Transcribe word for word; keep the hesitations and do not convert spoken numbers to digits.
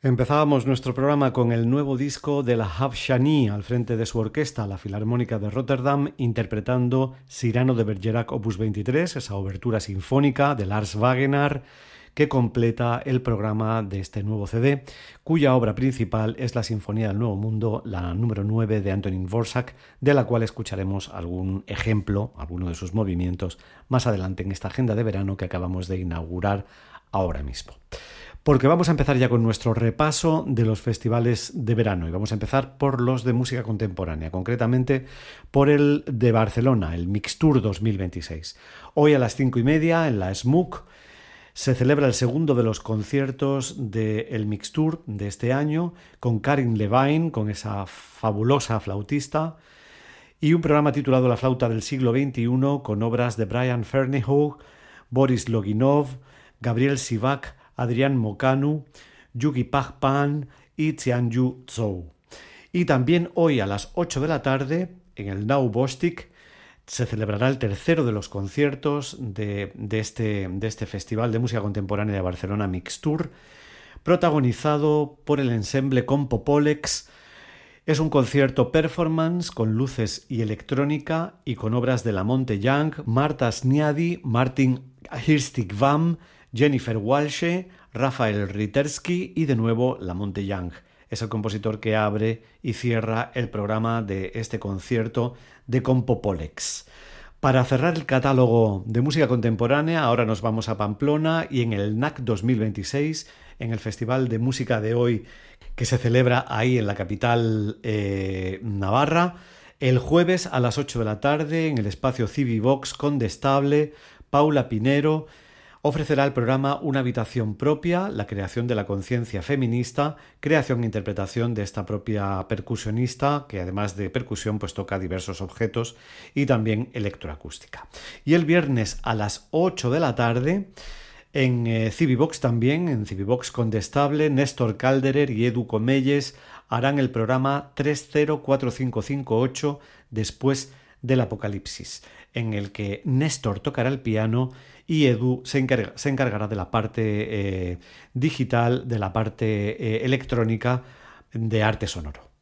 Empezábamos nuestro programa con el nuevo disco de la Havshani al frente de su orquesta, la Filarmónica de Rotterdam, interpretando Cyrano de Bergerac opus veintitrés, esa obertura sinfónica de Lars Wagenaar, que completa el programa de este nuevo C D, cuya obra principal es la Sinfonía del Nuevo Mundo, la número nueve de Antonín Dvořák, de la cual escucharemos algún ejemplo, alguno de sus movimientos, más adelante en esta agenda de verano que acabamos de inaugurar ahora mismo. Porque vamos a empezar ya con nuestro repaso de los festivales de verano y vamos a empezar por los de música contemporánea, concretamente por el de Barcelona, el Mixtour dos mil veintiséis. Hoy a las cinco y media en la S M U C se celebra el segundo de los conciertos del Mixtour de este año con Karin Levine, con esa fabulosa flautista, y un programa titulado La flauta del siglo veintiuno con obras de Brian Ferneyhough, Boris Loginov, Gabriel Sivak, Adrián Mocanu, Yugi Pagpan y Xianyu Zhou. Y también hoy a las ocho de la tarde, en el Nau Bostik, se celebrará el tercero de los conciertos de, de, este, de este Festival de Música Contemporánea de Barcelona Mixtour, protagonizado por el ensemble Compopolex. Es un concierto performance con luces y electrónica y con obras de Lamonte Young, Marta Sniadi, Martin Hirstig-Vam, Jennifer Walshe, Rafael Ritersky y de nuevo Lamonte Young. Es el compositor que abre y cierra el programa de este concierto de Compopolex. Para cerrar el catálogo de música contemporánea, ahora nos vamos a Pamplona y en el N A C dos mil veintiséis, en el Festival de Música de Hoy, que se celebra ahí en la capital eh, navarra, el jueves a las ocho de la tarde en el espacio Civivox Condestable, Paula Pinero ofrecerá el programa Una habitación propia, la creación de la conciencia feminista, creación e interpretación de esta propia percusionista, que además de percusión pues toca diversos objetos y también electroacústica. Y el viernes a las ocho de la tarde, en eh, Civivox también, en Civivox Condestable, Néstor Calderer y Edu Comelles harán el programa tres cero cuatro cinco cinco ocho después del apocalipsis, en el que Néstor tocará el piano y Edu se, encarga, se encargará de la parte eh, digital, de la parte eh, electrónica de arte sonoro.